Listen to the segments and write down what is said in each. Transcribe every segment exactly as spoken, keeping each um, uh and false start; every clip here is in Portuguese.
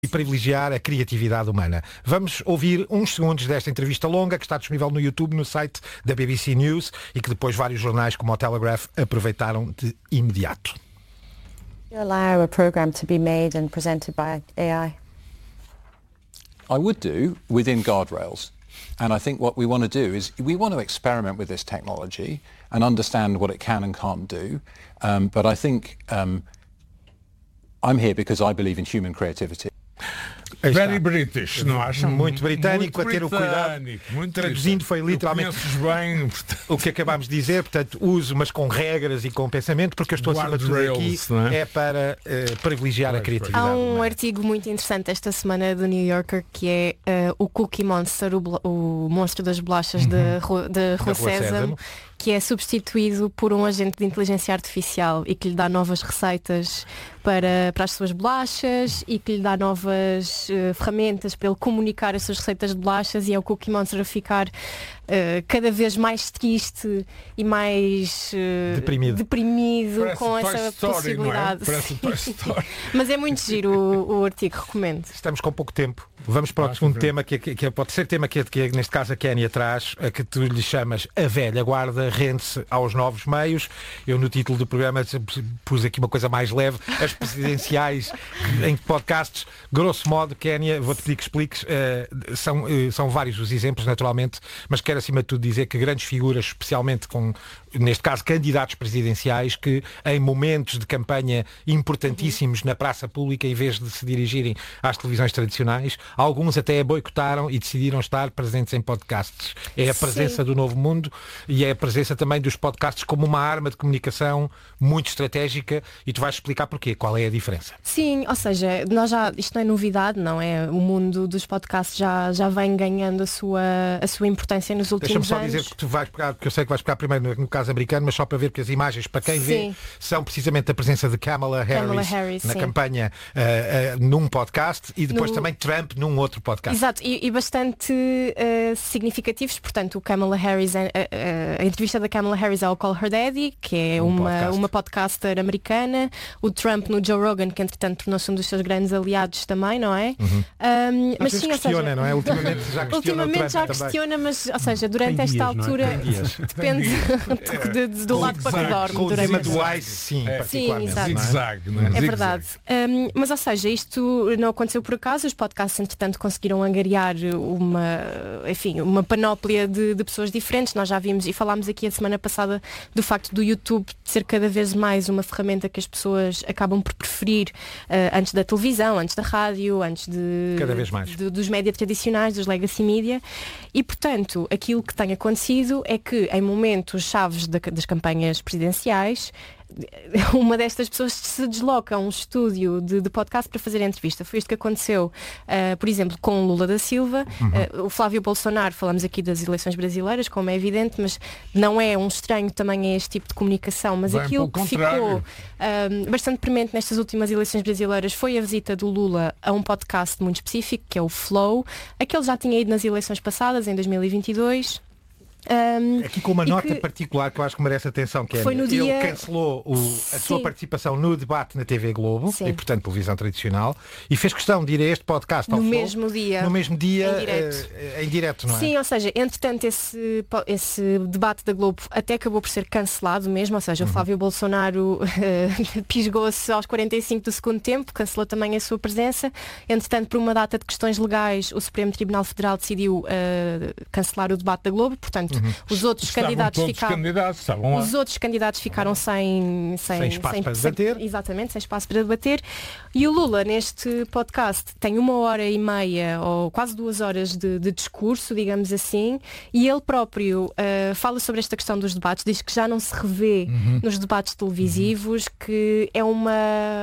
e privilegiar a criatividade humana. Vamos ouvir uns segundos desta entrevista longa que está disponível no YouTube, no site da B B C News e que depois vários jornais como o Telegraph aproveitaram de imediato. You allow a program to be made and presented by A I? I would do within guardrails. And I think what we want to do is we want to experiment with this technology and understand what it can and can't do. Um, but I think um, I'm here because I believe in human creativity. Very British, não acham? Muito britânico, muito a ter o cuidado. Muito Traduzindo foi literalmente bem, o que acabámos de dizer, portanto, uso, mas com regras e com pensamento, porque eu estou acima de tudo aqui é? é para uh, privilegiar pois, a criatividade. Há um humana. artigo muito interessante esta semana do New Yorker que é uh, o Cookie Monster, o, o monstro das bolachas uhum. de Rua Sésamo, que é substituído por um agente de inteligência artificial e que lhe dá novas receitas para, para as suas bolachas e que lhe dá novas uh, ferramentas para ele comunicar as suas receitas de bolachas, e é o Cookie Monster a ficar uh, cada vez mais triste e mais uh, deprimido, deprimido com essa Story, possibilidade. É? Mas é muito giro o, o artigo, recomendo. Estamos com pouco tempo. Vamos para o ah, segundo tema, que, que, que é, pode ser tema que, que neste caso a Kénia traz, a que tu lhe chamas a velha guarda rende-se aos novos meios. Eu no título do programa pus aqui uma coisa mais leve, as presidenciais em podcasts, grosso modo, Kénia, vou-te pedir que expliques, uh, são, uh, são vários os exemplos naturalmente, mas quero acima de tudo dizer que grandes figuras, especialmente com, neste caso, candidatos presidenciais, que em momentos de campanha importantíssimos na praça pública, em vez de se dirigirem às televisões tradicionais, alguns até boicotaram e decidiram estar presentes em podcasts. É a presença Sim. do novo mundo e é a presença também dos podcasts como uma arma de comunicação muito estratégica, e tu vais explicar porquê, qual é a diferença. Sim, ou seja, nós já, isto não é novidade, não é? O mundo dos podcasts já, já vem ganhando a sua, a sua importância nos últimos anos. Deixa-me só dizer que tu vais pegar, porque eu sei que vais pegar primeiro no, no caso americano, mas só para ver que as imagens, para quem sim. vê, são precisamente a presença de Kamala Harris, Kamala Harris na sim. campanha uh, uh, num podcast, e depois no... também Trump num outro podcast. Exato, e, e bastante uh, significativos. Portanto, o Kamala Harris, a, a, a entrevista da Kamala Harris ao Call Her Daddy, que é um uma, podcast. uma podcaster americana, o Trump no Joe Rogan, que entretanto tornou-se um dos seus grandes aliados também, não é? Uhum. Um, mas sim, questiona, ou seja, não é? Ultimamente já questiona Ultimamente o Trump já também. questiona, mas, ou seja, durante Tem esta dias, altura depende de, de, do lado para que dorme. Com o tema do Ice, sim, é. particularmente. Sim, exato. Não é? É verdade. Um, mas, ou seja, isto não aconteceu por acaso. Os podcasts, entretanto, conseguiram angariar uma, enfim, uma panóplia de, de pessoas diferentes. Nós já vimos e falámos aqui a semana passada do facto do YouTube ser cada vez mais uma ferramenta que as pessoas acabam por preferir uh, antes da televisão, antes da rádio, antes de, cada vez mais. de, dos média tradicionais, dos legacy media. E, portanto, aquilo que tem acontecido é que em momentos chaves da, das campanhas presidenciais, uma destas pessoas se desloca a um estúdio de, de podcast para fazer a entrevista. Foi isto que aconteceu, uh, por exemplo, com Lula da Silva. Uhum. Uh, o Flávio Bolsonaro, falamos aqui das eleições brasileiras, como é evidente, mas não é um estranho também a este tipo de comunicação. Mas Bem, aquilo que ficou uh, bastante premente nestas últimas eleições brasileiras foi a visita do Lula a um podcast muito específico, que é o Flow. Aquele já tinha ido nas eleições passadas, em dois mil e vinte e dois. Um, Aqui com uma nota que, particular que eu acho que merece atenção, que é foi no ele dia... cancelou o, a sua participação no debate na T V Globo, Sim. e portanto televisão tradicional, e fez questão de ir a este podcast ao no Flow, mesmo dia, no mesmo dia em direto. Uh, em direto, não é? Sim, ou seja, entretanto esse, esse debate da Globo até acabou por ser cancelado mesmo, ou seja, uhum. o Flávio Bolsonaro uh, pisgou-se aos quarenta e cinco do segundo tempo, cancelou também a sua presença. Entretanto, por uma data de questões legais, o Supremo Tribunal Federal decidiu uh, cancelar o debate da Globo, portanto, uhum. os outros Estavam candidatos ficaram candidatos, os outros candidatos ficaram sem sem, sem espaço sem, para debater. Sem, exatamente, sem espaço para debater. E o Lula neste podcast tem uma hora e meia ou quase duas horas de, de discurso, digamos assim, e ele próprio uh, fala sobre esta questão dos debates, diz que já não se revê uhum. nos debates televisivos, uhum. que é uma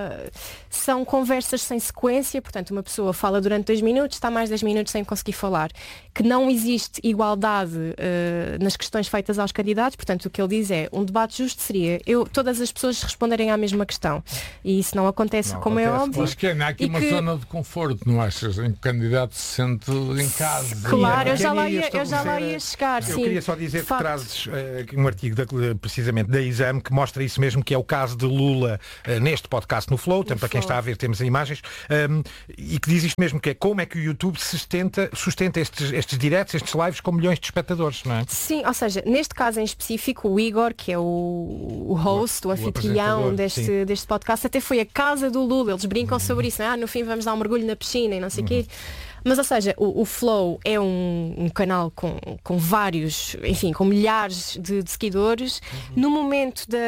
são conversas sem sequência, portanto uma pessoa fala durante dois minutos, está mais dez minutos sem conseguir falar, que não existe igualdade uh, nas questões feitas aos candidatos. Portanto, o que ele diz é, um debate justo seria eu, todas as pessoas responderem à mesma questão. E isso não acontece, não como acontece. é óbvio. Acho que há aqui uma que... zona de conforto, não achas? Em que o candidato se sente em casa. Claro, eu já lá ia, eu já lá ia chegar. Eu sim. queria só dizer que trazes uh, um artigo da, precisamente da Exame que mostra isso mesmo, que é o caso de Lula uh, neste podcast no Flow, também para quem está a ver temos imagens, um, e que diz isto mesmo, que é como é que o YouTube sustenta, sustenta estes, estes directs, estes lives com milhões de espectadores, não é? Sim, ou seja, neste caso em específico, o Igor, que é o, o host, o, o anfitrião deste, deste podcast, até foi a casa do Lula, eles brincam uhum. sobre isso, não é? Ah, no fim vamos dar um mergulho na piscina e não sei o uhum. quê. Mas, ou seja, o, o Flow é um, um canal com, com vários, enfim, com milhares de, de seguidores. Uhum. No momento da,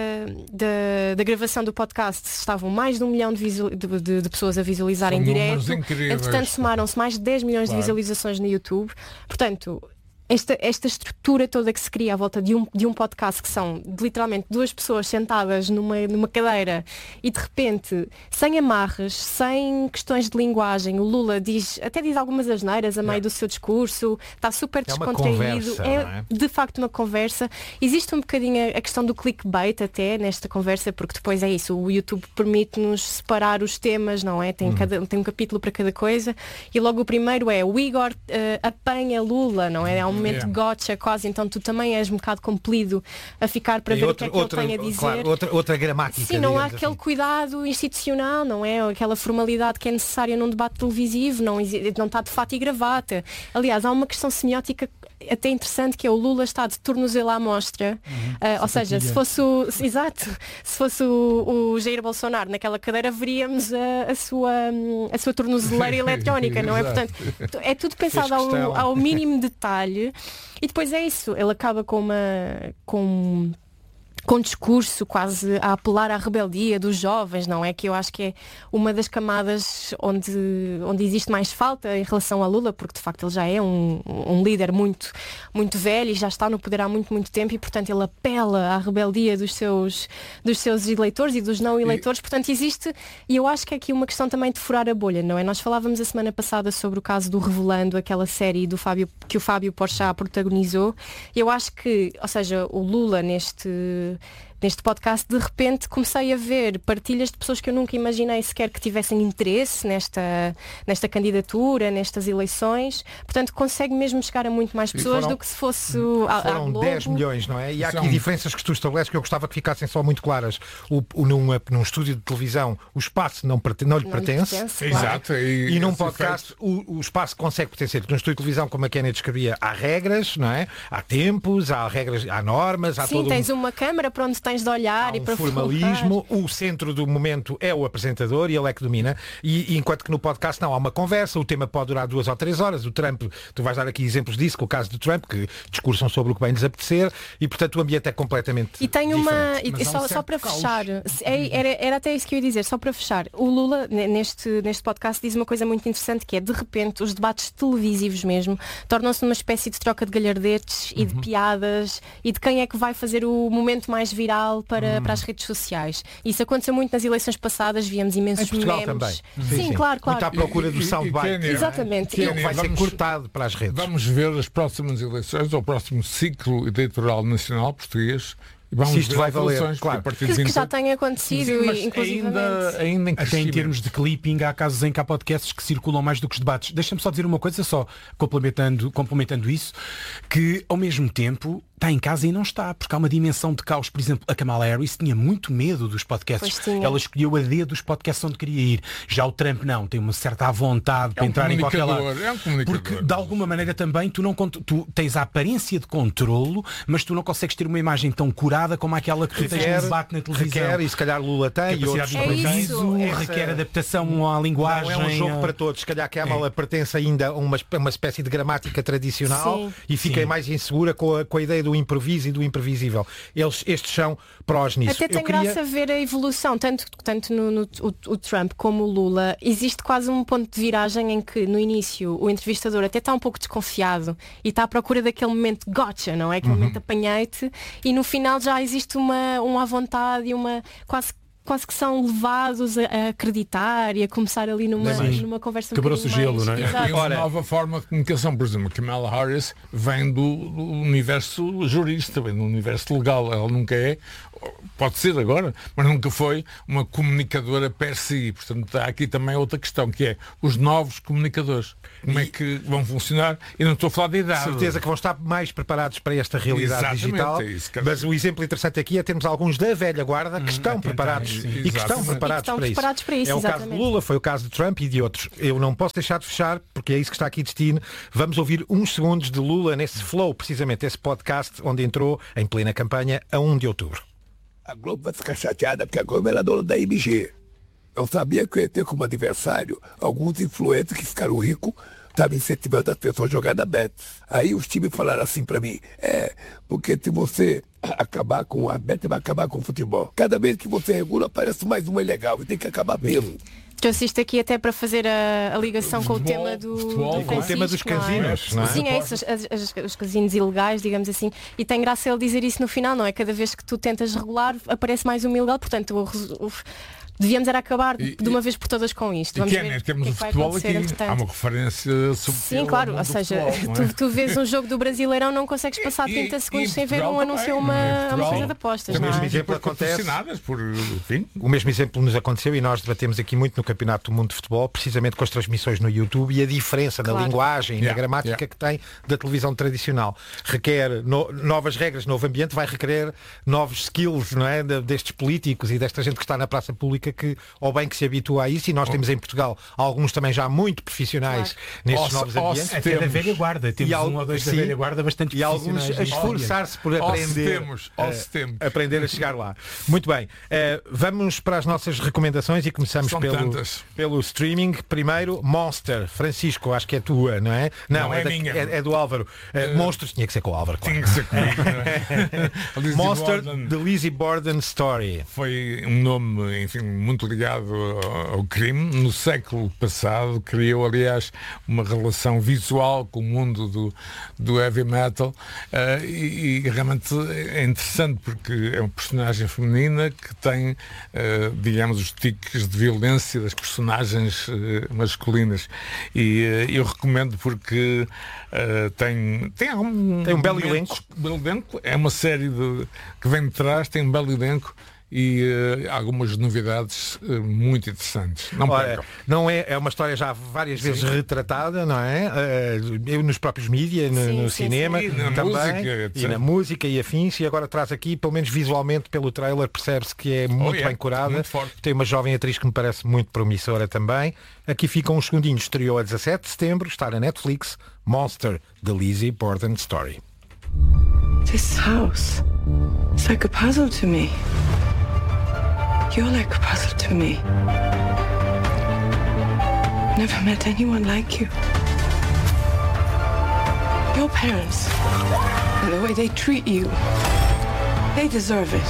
da, da gravação do podcast estavam mais de um milhão de, visual, de, de, de pessoas a visualizar em direto. Entretanto, somaram-se mais de dez milhões claro. de visualizações no YouTube. Portanto, Esta, esta estrutura toda que se cria à volta de um, de um podcast, que são de, literalmente duas pessoas sentadas numa, numa cadeira e de repente, sem amarras, sem questões de linguagem, o Lula diz, até diz algumas asneiras a meio é. do seu discurso, está super descontraído, é, conversa, é, é de facto uma conversa. Existe um bocadinho a, a questão do clickbait até nesta conversa, porque depois é isso, o YouTube permite-nos separar os temas, não é? Tem, hum. cada, tem um capítulo para cada coisa e logo o primeiro é o Igor uh, apanha Lula, não é? É um momento yeah. gotcha quase, então tu também és um bocado compelido a ficar para e ver outro, o que é que outra, ele tem a dizer. Claro, outra, outra gramática. Sim, não há assim. aquele cuidado institucional, não é? Aquela formalidade que é necessária num debate televisivo, não, não está de fato e gravata. Aliás, há uma questão semiótica até interessante, que é o Lula está de tornozelo à mostra, uhum, uh, ou seja, se fosse o, exato, se fosse o, o Jair Bolsonaro naquela cadeira, veríamos a, a sua a sua tornozeleira eletrónica, não é? Portanto, é tudo pensado ao, ao mínimo detalhe e depois é isso, ele acaba com uma com com um discurso quase a apelar à rebeldia dos jovens, não é? Que eu acho que é uma das camadas onde, onde existe mais falta em relação a Lula, porque de facto ele já é um, um líder muito, muito velho e já está no poder há muito, muito tempo e portanto ele apela à rebeldia dos seus, dos seus eleitores e dos não eleitores, portanto existe, e eu acho que é aqui uma questão também de furar a bolha, não é? Nós falávamos a semana passada sobre o caso do Revelando, aquela série do Fábio, que o Fábio Porchat protagonizou, e eu acho que, ou seja, o Lula neste neste podcast, de repente comecei a ver partilhas de pessoas que eu nunca imaginei sequer que tivessem interesse nesta, nesta candidatura, nestas eleições. Portanto, consegue mesmo chegar a muito mais pessoas foram, do que se fosse a, foram a Globo. dez milhões, não é? E há aqui São... diferenças que tu estabeleces que eu gostava que ficassem só muito claras. O, o, num, num estúdio de televisão, o espaço não, não lhe não pertence. Lhe pertence claro. Exato. E, e num podcast, o, o espaço consegue pertencer. Num estúdio de televisão, como a Kenia descrevia, há regras, não é? Há tempos, há regras, há normas, há Sim, todo tens um... uma câmara para onde tens de olhar há e um para formalismo, o centro do momento é o apresentador e ele é que domina, e, e enquanto que no podcast não há uma conversa, o tema pode durar duas ou três horas, o Trump, tu vais dar aqui exemplos disso, com o caso do Trump, que discursam sobre o que bem lhes apetecer, e portanto o ambiente é completamente e tem uma diferente. e, só, um só para caos. fechar, era, era até isso que eu ia dizer, só para fechar, o Lula neste, neste podcast diz uma coisa muito interessante, que é, de repente, os debates televisivos mesmo tornam-se uma espécie de troca de galhardetes e uhum. de piadas e de quem é que vai fazer o momento mais viral para, uhum. para as redes sociais. Isso aconteceu muito nas eleições passadas, víamos imensos em Portugal memes. Também. Sim, sim, claro, claro. Muito à procura do soundbite. Exatamente. Que vai ser cortado para as redes. Vamos ver as próximas eleições, ou o próximo ciclo eleitoral nacional português. Vamos se isto vai valer, claro. Que, que já tem acontecido, sim, mas inclusivamente. Ainda, ainda em, Até em termos de clipping, há casos em que há podcasts que circulam mais do que os debates. Deixa-me só dizer uma coisa, só complementando, complementando isso, que ao mesmo tempo está em casa e não está, porque há uma dimensão de caos. Por exemplo, a Kamala Harris tinha muito medo dos podcasts. Ela escolheu a dedo dos podcasts onde queria ir. Já o Trump não, tem uma certa vontade é para um entrar em qualquer lado. É um porque de alguma maneira também tu, não, tu tens a aparência de controlo, mas tu não consegues ter uma imagem tão curada como aquela que tu tens no debate na televisão. Requer, e se calhar Lula tem, e outros é improviso, requer adaptação à linguagem. Não é um jogo para todos. Se calhar a Kamala é. pertence ainda a uma, uma espécie de gramática tradicional. Sim. E fica Sim. mais insegura com a, com a ideia do improviso e do imprevisível. Eles, estes são prós nisso. Até tem Eu queria... graça ver a evolução, tanto, tanto no, no o, o Trump como o Lula. Existe quase um ponto de viragem em que no início o entrevistador até está um pouco desconfiado e está à procura daquele momento gotcha, não é? Aquele uhum. momento apanhei-te, e no final já existe uma, uma à vontade e uma quase quase que são levados a, a acreditar e a começar ali numa, numa conversa. Quebrou-se o gelo, não é? Exato. E uma nova forma de comunicação, por exemplo, Kamala Harris vem do, do universo jurista, vem do universo legal. Ela nunca é, pode ser agora, mas nunca foi uma comunicadora per si. Portanto, há aqui também outra questão, que é os novos comunicadores. Como é que vão funcionar? E não estou a falar da idade. Certeza que vão estar mais preparados para esta realidade Exatamente, digital. é isso, mas o exemplo interessante aqui é termos alguns da velha guarda que estão preparados sim. e que estão Exatamente. preparados, E que estão para, preparados isso. para isso, É o caso exatamente. de Lula, foi o caso de Trump e de outros. Eu não posso deixar de fechar, porque é isso que está aqui destino. Vamos ouvir uns segundos de Lula nesse Flow, precisamente esse podcast onde entrou em plena campanha a primeiro de outubro. A Globo vai ficar chateada porque a Globo era dona da M G. Eu sabia que eu ia ter como adversário alguns influentes que ficaram ricos, estavam incentivando as pessoas a jogar na Bet. Aí os times falaram assim pra mim, é, porque se você acabar com a Bet, vai acabar com o futebol. Cada vez que você regula, aparece mais uma ilegal, e tem que acabar mesmo. Trouxe isto aqui até para fazer a, a ligação com o tema do, futebol, do com o tema dos Francisco, não é? casinos, não é? Sim, é isso, as- as- os casinos ilegais, digamos assim. E tem graça ele dizer isso no final, não é? Cada vez que tu tentas regular, aparece mais um ilegal. Portanto, o, res- o, devíamos era acabar E- de uma vez por todas com isto. E Vamos que é, ver né? o que Temos é o que vai futebol acontecer, aqui. entretanto. Há uma referência subtil. Sim, claro, ao ou mundo do seja, futebol, não é? tu, tu vês um jogo do Brasileirão, não consegues passar E- trinta e- segundos e sem ver Portugal um anúncio a também, uma, não é? a uma Portugal coisa de apostas, também não o é? mesmo exemplo Depois acontece. patrocinadas por, enfim, O mesmo exemplo nos aconteceu e nós debatemos aqui muito no Campeonato do Mundo de Futebol, precisamente com as transmissões no YouTube e a diferença na Claro. linguagem e na Yeah, gramática yeah. que tem da televisão tradicional. Requer no- novas regras, novo ambiente, vai requerer novos skills, não é? De- destes políticos e desta gente que está na praça pública que, ao bem que se habitua a isso, e nós temos em Portugal alguns também já muito profissionais nestes Ou- novos ou ambientes. se- Até da Temos. velha guarda. Temos al- um ou dois da sim, velha guarda bastante e alguns profissionais a nisto. esforçar-se por Ou se aprender temos, ou se eh, temos. aprender a chegar lá. Muito bem, eh, vamos para as nossas recomendações e começamos São pelo, tantas. pelo streaming. Primeiro, Monster. Francisco, acho que é tua, não é? Não, Não, é, é da- minha. é- é do Álvaro. Eh, Monstros tinha que ser com o Álvaro, claro. Tinha que ser comigo, não é? A Lizzie Monster, Borden The Lizzie Borden Story. foi um nome, enfim, muito ligado ao, ao crime. No século passado criou, aliás, uma relação visual com o mundo do, do heavy metal eh, e, e realmente é interessante porque é uma personagem feminina que tem, eh, digamos, os tiques de violência das personagens eh, masculinas. E eh, eu recomendo porque eh, tem, tem, um, Tem um belo momentos- belo elenco. É uma série de, que vem de trás, tem um belo elenco e eh, algumas novidades eh, muito interessantes. Não Ora, percam. não é, é uma história já várias vezes retratada, não é? Eh, eu nos próprios mídias, no, Sim, no sim, cinema, sim. E na também, música, e etcétera. na música e afins, e agora traz aqui, pelo menos visualmente, pelo trailer, percebe-se que é muito yeah, bem curada. muito forte. Tem uma jovem atriz que me parece muito promissora também. Aqui ficam uns segundinhos. Estreou a dezassete de setembro, está na Netflix, Monster, The Lizzie Borden Story. This house is like a puzzle to me. You're like a puzzle to me. Never met anyone like you. Your parents, and the way they treat you, they deserve it.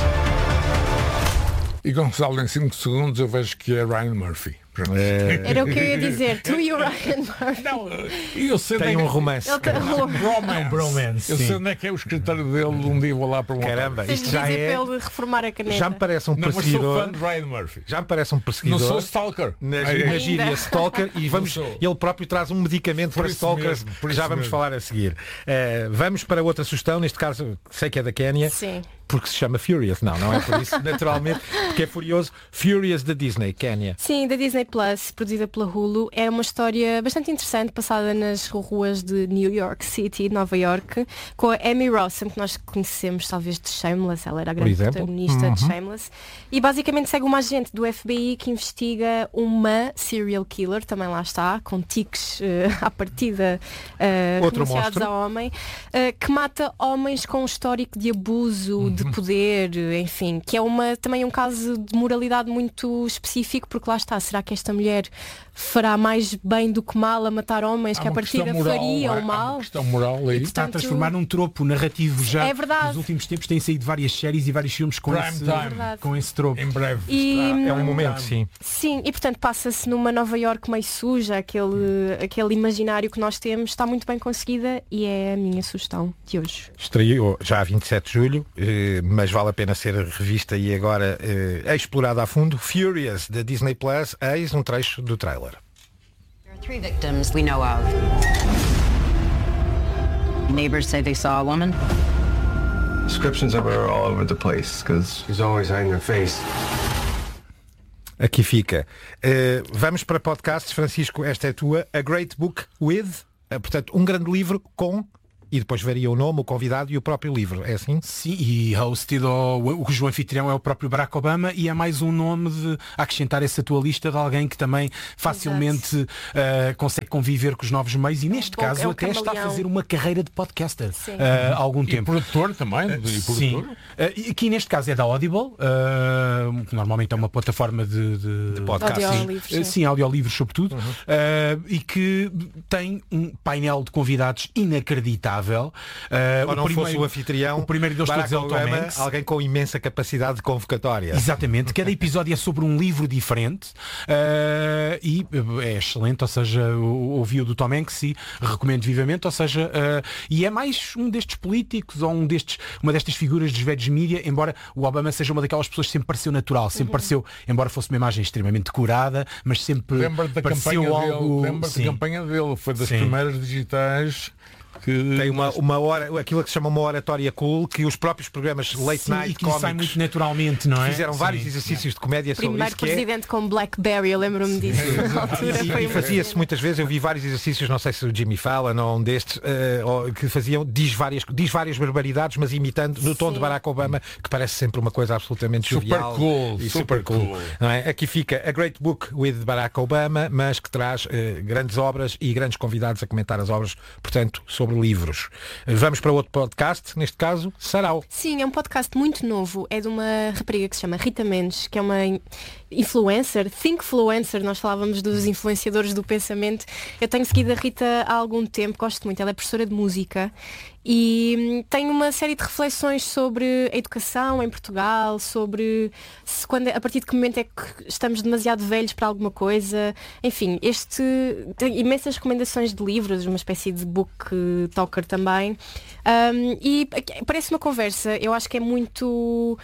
E Gonçalo, em cinco segundos eu vejo que é Ryan Murphy. Pronto. Era o que eu ia dizer. Tu e o Ryan Murphy. Não, e eu sei Tem onde é um que- romance. Ele tem um Bromance. Bromance, Eu sim. sei onde é que é o escritório dele, um dia vou lá para um Caramba, Tens isto de já dizer é. para ele reformar a caneta. Já me parece um Não, mas sou perseguidor. fã de Ryan Murphy. Já me parece um perseguidor. Não sou stalker. Na, É, na é. gíria Stalker e vamos, sou. ele próprio traz um medicamento Por para isso stalkers mesmo, por que já isso vamos mesmo. falar a seguir. Eh, vamos para outra sugestão, neste caso sei que é da Quénia, Sim. porque se chama Furious. Não, não é por isso, naturalmente, porque é furioso. Furious da Disney, Quénia. Sim, da Disney Plus, produzida pela Hulu. É uma história bastante interessante, passada nas ruas de New York City, Nova York, com a Amy Rossum, que nós conhecemos talvez de Shameless. Ela era a grande exemplo. protagonista Uhum. de Shameless. E basicamente segue uma agente do F B I que investiga uma serial killer, também lá está, com tiques eh, à partida eh, Outro relacionados monstro. ao homem, eh, que mata homens com um histórico de abuso, de poder, enfim, que é uma, também um caso de moralidade muito específico, porque lá está, será que esta mulher fará mais bem do que mal a matar homens, Há que a uma partida questão moral, faria há- o há uma mal? questão moral aí. E, Está a portanto, transformar num tropo narrativo já. É verdade. Nos últimos tempos têm saído várias séries e vários filmes com, Prime esse, time. Verdade. com esse tropo. Em breve. E- está- É um momento, sim. Sim, e portanto passa-se numa Nova York meio suja, aquele, aquele imaginário que nós temos, está muito bem conseguida e é a minha sugestão de hoje. Estreou já a vinte e sete de julho, eh, mas vale a pena ser revista e agora uh, explorada a fundo. Furious, da Disney Plus, eis um trecho do trailer. There are three victims we know of. Neighbors say they saw a woman. Descriptions of her are all over the place because she's always hiding her face. Aqui fica. Uh, vamos para podcasts, Francisco, esta é tua. A Great Book with, uh, portanto, um grande livro com, e depois varia o nome, o convidado e o próprio livro, é assim? Sim, e hosted o cujo anfitrião é o próprio Barack Obama e é mais um nome de acrescentar essa tua lista de alguém que também facilmente uh, consegue conviver com os novos meios e neste Bom, caso é um até está a camaleão. fazer uma carreira de podcaster Sim. uh, há algum E tempo. produtor também. E produtor. Sim. Uh, e aqui neste caso é da Audible, uh, que normalmente é uma plataforma de, de, De podcast. Sim, Audiolivros, sim. Uh, sim, audiolivros sobretudo, Uhum. uh, e que tem um painel de convidados inacreditável. Uh, Ou não fosse o anfitrião, o primeiro deles Barack todos é o Tom Obama, Hanks. alguém com imensa capacidade de convocatória. Exatamente, cada episódio é sobre um livro diferente uh, e é excelente, ou seja, ouvi o do Tom Hanks e recomendo vivamente, ou seja, uh, e é mais um destes políticos ou um destes, uma destas figuras dos velhos mídia, embora o Obama seja uma daquelas pessoas que sempre pareceu natural, sempre Uhum. pareceu, embora fosse uma imagem extremamente decorada, mas sempre Lembra da pareceu campanha algo... dele. Lembra da Sim. campanha dele. Foi das Sim. primeiras digitais que Tem uma, uma hora, aquilo que se chama uma oratória cool, que os próprios programas late Sim, night e que lhe sai cómicos muito naturalmente, não é? fizeram vários Sim. exercícios de comédia sobre Primeiro isso, que é... presidente com Blackberry, eu lembro-me disso. Na altura E, foi e uma fazia-se cena. muitas vezes, eu vi vários exercícios, não sei se o Jimmy Fallon ou um destes, eh, ou- que faziam, diz várias, diz várias barbaridades, mas imitando no tom Sim. de Barack Obama, que parece sempre uma coisa absolutamente Super jovial cool, e super super cool. cool. Não é? Aqui fica A Great Book with Barack Obama, mas que traz eh, grandes obras e grandes convidados a comentar as obras, portanto, sobre livros. Eh, Vamos para outro podcast, neste caso, Sarau. Sim, é um podcast muito novo. É de uma rapariga que se chama Rita Mendes, que é uma in- influencer, thinkfluencer. Nós falávamos dos influenciadores do pensamento. Eu tenho seguido a Rita há algum tempo, gosto muito. Ela é professora de música e hum, tem uma série de reflexões sobre a educação em Portugal, sobre se quando, a partir de que momento é que estamos demasiado velhos para alguma coisa. Enfim, este tem imensas recomendações de livros, uma espécie de book talker também. Um, e parece uma conversa, eu acho que é muito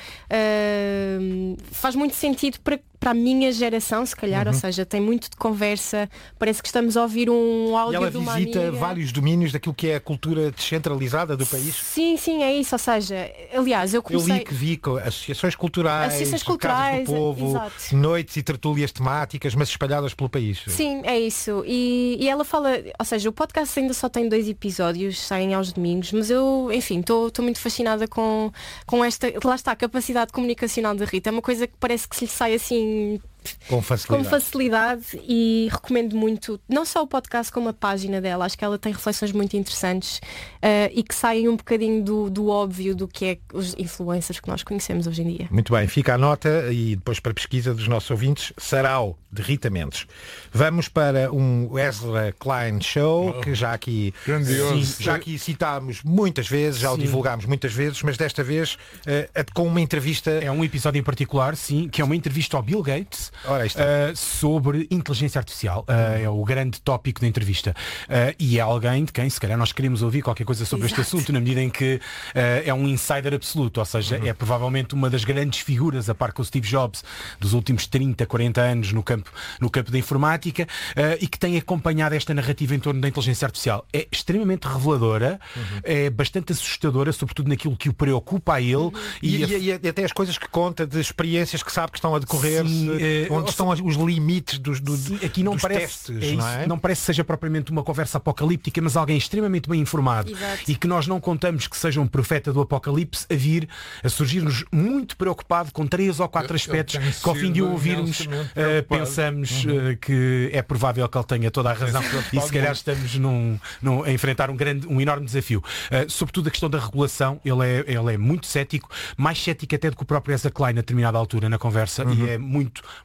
um, faz muito sentido para, para a minha geração, se calhar, ou seja, tem muito de conversa, parece que estamos a ouvir um E áudio ela de uma visita amiga. vários domínios daquilo que é a cultura descentralizada do país. Sim, sim, é isso, ou seja, aliás, eu Eu comecei... li que vi com associações culturais, Associações casas culturais, do povo, exato. noites e tertúlias temáticas, mas espalhadas pelo país. Sim, é isso. E, e ela fala, ou seja, o podcast ainda só tem dois episódios, saem aos domingos, mas eu, enfim, estou muito fascinada com, com esta, lá está, a capacidade comunicacional da Rita. É uma coisa que parece que se lhe sai assim Com facilidade. com facilidade e recomendo muito, não só o podcast como a página dela. Acho que ela tem reflexões muito interessantes eh, e que saem um bocadinho do, do óbvio do que é os influencers que nós conhecemos hoje em dia. Muito bem, fica a nota e depois para a pesquisa dos nossos ouvintes, Sarau, de Rita Mendes. Vamos para um Ezra Klein Show, que já aqui, Grandioso. sim, já aqui citámos muitas vezes, já o Sim. divulgámos muitas vezes, mas desta vez eh, com uma entrevista. É um episódio em particular, sim, que é uma entrevista ao Bill Gates Ora, aí está. uh, sobre inteligência artificial. Uh, é o grande tópico da entrevista. Uh, e é alguém de quem, se calhar, nós queremos ouvir qualquer coisa sobre Exato. este assunto, na medida em que uh, é um insider absoluto, ou seja, é provavelmente uma das grandes figuras, a par com o Steve Jobs, dos últimos trinta, quarenta anos no campo, no campo da informática, uh, e que tem acompanhado esta narrativa em torno da inteligência artificial. É extremamente reveladora, é bastante assustadora, sobretudo naquilo que o preocupa a ele. E, a- e- e até as coisas que conta de experiências que sabe que estão a decorrer, Sim, se- eh, onde ou estão os limites dos, do, Sim, aqui não dos parece, testes, é não isso, é? não parece que seja propriamente uma conversa apocalíptica, mas alguém extremamente bem informado. Exato. E que nós não contamos que seja um profeta do apocalipse a vir a surgir-nos muito preocupado com três ou quatro Eu- eu aspectos tenho que ao fim de o sido ouvirmos imensamente eh, preocupado. pensamos eh, que é provável que ele tenha toda a razão e se calhar estamos num, num- a enfrentar um, grande, um enorme desafio. Eh, sobretudo a questão da regulação, ele é, ele é muito cético, mais cético até do que o próprio Ezra Klein a determinada altura na conversa, e é muito,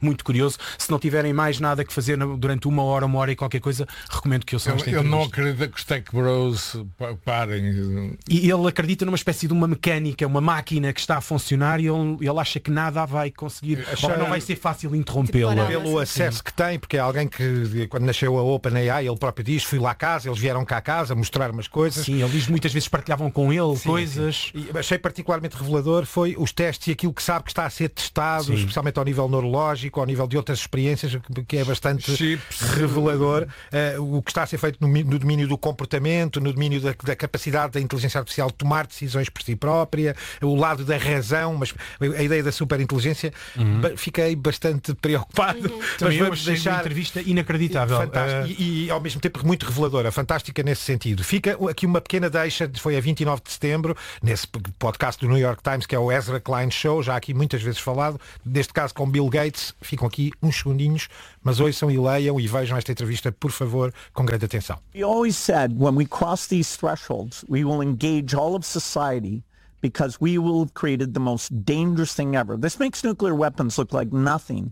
muito curioso. Se não tiverem mais nada que fazer durante uma hora, uma hora e qualquer coisa, recomendo que eu Eu, eu não acredito que os Tech Bros parem. E ele acredita numa espécie de uma mecânica, uma máquina que está a funcionar e ele, ele acha que nada vai conseguir, Achar- ou não vai ser fácil interrompê-lo. Pelo acesso que tem, porque é alguém que quando nasceu a OpenAI, ele próprio diz, fui lá à casa, eles vieram cá à casa mostrar umas coisas. Sim, ele diz muitas vezes partilhavam com ele Sim, coisas. sim. E achei particularmente revelador foi os testes e aquilo que sabe que está a ser testado, Sim. especialmente ao nível neurológico, ao nível de outras experiências, que é bastante Chips. revelador. Uh, o que está a ser feito no, mi- no domínio do comportamento, no domínio da, da capacidade da inteligência artificial de tomar decisões por si própria, o lado da razão, mas a ideia da superinteligência, ba- fiquei bastante preocupado. Mas Também eu vamos achei deixar uma entrevista inacreditável. Fantástico. Uh, E, e, ao mesmo tempo muito reveladora, fantástica nesse sentido. Fica aqui uma pequena deixa, foi a vinte e nove de setembro, nesse podcast do New York Times, que é o Ezra Klein Show, já aqui muitas vezes falado, neste caso com Bill Gates, ficam aqui uns segundinhos, mas ouçam e leiam e vejam esta entrevista, por favor, com grande atenção. We always said when we cross these thresholds, we will engage all of society because we will have created the most dangerous thing ever. This makes nuclear weapons look like nothing.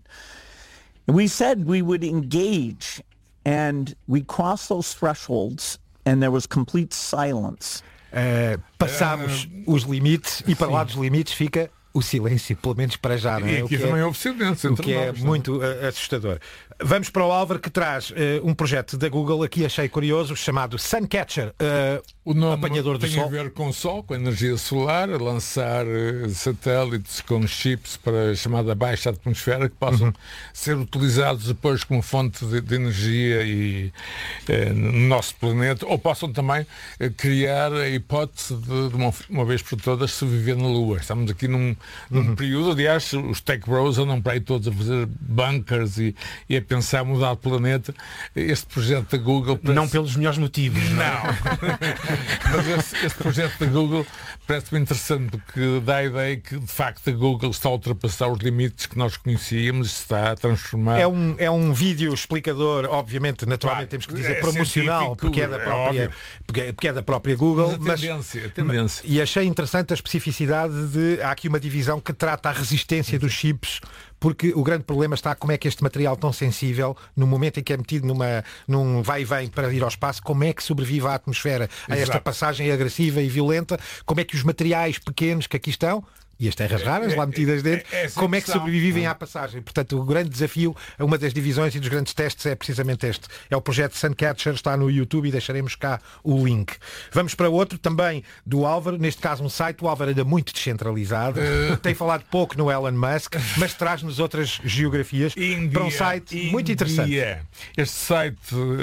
We said we would engage, and we crossed those thresholds, and there was complete silence. Uh, passamos os limites e para lá dos limites fica o silêncio, pelo menos para já, não é? E O aqui que também é- houve silêncio O entre que é nós, não é? muito uh, assustador. Vamos para o Álvaro, que traz uh, um projeto da Google, aqui achei curioso, chamado Suncatcher, uh, O nome apanhador do tem sol. a ver com o Sol, com a energia solar, a lançar eh, satélites com chips para a chamada baixa atmosfera que possam ser utilizados depois como fonte de, de energia e, eh, no nosso planeta, ou possam também eh, criar a hipótese de, de uma, uma vez por todas, se viver na Lua. Estamos aqui num, num período, aliás, os Tech Bros andam para aí todos a fazer bunkers e, e a pensar mudar o planeta. Este projeto da Google parece... Não pelos melhores motivos. Não. Mas este, este projeto da Google parece-me interessante porque dá a ideia que de facto a Google está a ultrapassar os limites que nós conhecíamos, está a transformar. É um, é um vídeo explicador, obviamente, naturalmente Claro, temos que dizer é promocional, científico, porque é da é própria, óbvio. porque é, porque é da própria Google. Mas a tendência, a tendência. E achei interessante a especificidade de. Há aqui uma divisão que trata a resistência dos chips, porque o grande problema está como é que este material tão sensível, no momento em que é metido numa, num vai e vem para ir ao espaço, como é que sobrevive à atmosfera, a esta Exato. passagem agressiva e violenta, como é que os materiais pequenos que aqui estão, e as terras raras lá metidas dentro, é- é essa como é que questão. sobrevivem à passagem. Portanto, o grande desafio, uma das divisões e dos grandes testes é precisamente este. É o projeto Suncatcher, está no YouTube e deixaremos cá o link. Vamos para outro, também do Álvaro, neste caso um site, o Álvaro ainda muito descentralizado, tem falado pouco no Elon Musk, mas traz-nos outras geografias Índia, para um site muito interessante. Índia. Este site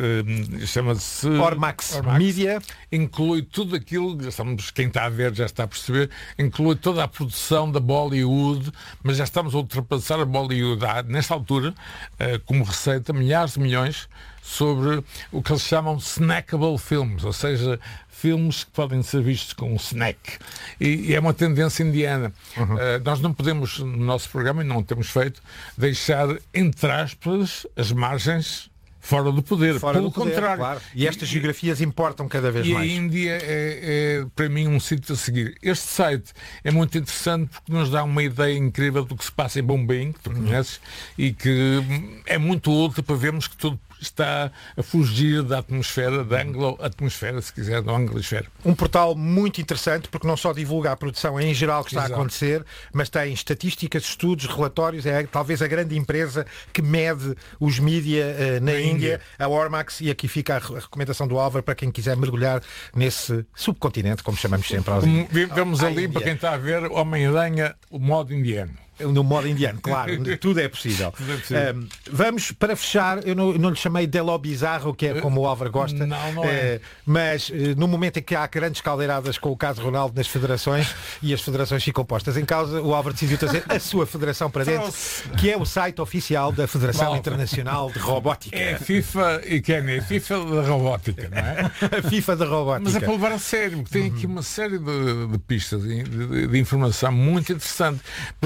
eh, chama-se Ormax Media. Inclui tudo aquilo, já estamos, quem está a ver já está a perceber, inclui toda a produção da Bollywood, mas já estamos a ultrapassar a Bollywood há, nesta altura, eh, como receita, milhares de milhões sobre o que eles chamam snackable films, ou seja, filmes que podem ser vistos com um snack. E, e é uma tendência indiana. Uhum. Eh, nós não podemos, no nosso programa, e não temos feito, deixar, entre aspas, as margens fora do poder. Fora Pelo do poder, contrário. claro. E estas geografias importam cada vez E mais. a Índia é, é, para mim, um sítio a seguir. Este site é muito interessante porque nos dá uma ideia incrível do que se passa em Bombay, que tu conheces, e que hum, é muito útil para vermos que tudo está a fugir da atmosfera, da anglo-atmosfera, se quiser, da anglosfera. Um portal muito interessante porque não só divulga a produção em geral que está Exato. a acontecer, mas tem estatísticas, estudos, relatórios. É talvez a grande empresa que mede os mídia uh, na, Na Índia, Índia. a Ormax, e aqui fica a, re- a recomendação do Álvaro para quem quiser mergulhar nesse subcontinente, como chamamos sempre aos Como vi- Vemos à ali, Índia. para quem está a ver, Homem-Aranha, o modo indiano. No modo indiano, claro, tudo é possível. Tudo é possível. Um, vamos para fechar, eu não, não lhe chamei de lo bizarro, que é como o Álvaro gosta, Não, não é. Eh, mas eh, no momento em que há grandes caldeiradas com o caso Ronaldo nas federações e as federações ficam postas em causa, o Álvaro decidiu trazer a sua federação para dentro, que é o site oficial da Federação Malta. Internacional de Robótica. É FIFA e quem é? FIFA da robótica, não é? A FIFA da Robótica. Mas é para levar a sério, porque tem aqui uma série de, de pistas de, de- de informação muito interessante. Por exemplo, há os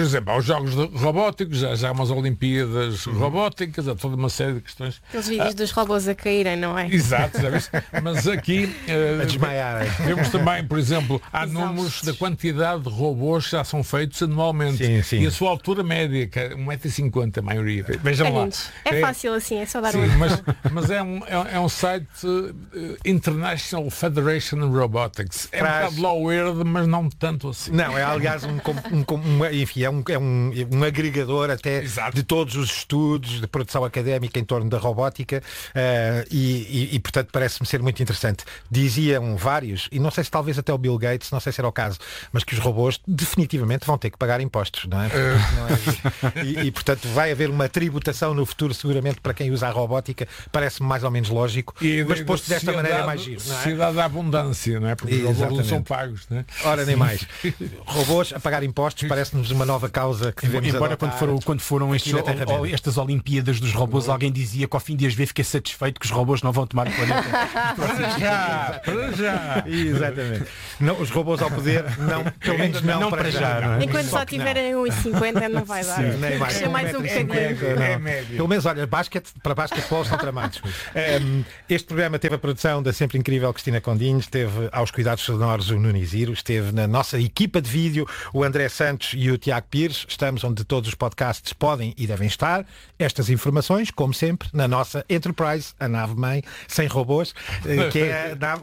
os jogos robóticos, já, já há umas Olimpíadas uhum. robóticas, há toda uma série de questões. Aqueles vídeos ah, dos robôs a caírem, não é? Exato, já viste? Mas aqui uh, a desmaiar. Vemos também, por exemplo, há números da quantidade de robôs que já são feitos anualmente. Sim, sim. E a sua altura média, que é um metro e cinquenta a maioria. Vejam lá. É, é fácil assim, é só dar sim, um mas, mas é um, é, é um site uh, International Federation of Robotics. É Traz... um bocado low word, mas não tanto assim. Não, é aliás um, um, um, enfim, é um, é um, um agregador até Exato. de todos os estudos de produção académica em torno da robótica uh, e, e, e portanto parece-me ser muito interessante. Diziam vários, e não sei se talvez até o Bill Gates, não sei se era o caso, mas que os robôs definitivamente vão ter que pagar impostos, não é? Não é? E, e portanto vai haver uma tributação no futuro seguramente para quem usa a robótica, parece-me mais ou menos lógico, e mas posto desta maneira é mais giro, não é? Sociedade da abundância, não é? Porque os robôs não são pagos, não é? Ora, nem mais. Robôs a pagar impostos parece-nos uma nova causa que devemos Embora quando foram, quando foram estes, o, estas Olimpíadas dos robôs, alguém dizia que ao fim de as ver fiquei satisfeito que os robôs não vão tomar o planeta. Para já, para já. Exatamente. Não, os robôs ao poder, não, pelo menos não, não para, para já. já não é? Enquanto só tiverem um e cinquenta não vai dar. Sim, nem mais. É mais um bocadinho. É pelo menos, olha, basquete, para basquetebol estão tramados. Um, este programa teve a produção da sempre incrível Cristina Condinho, esteve aos cuidados sonoros o Nuno Iziro, esteve na nossa equipa de vídeo o André Santos e o Tiago Pires. Estamos onde todos os podcasts podem e devem estar. Estas informações, como sempre, na nossa Enterprise, a nave-mãe, sem robôs, que é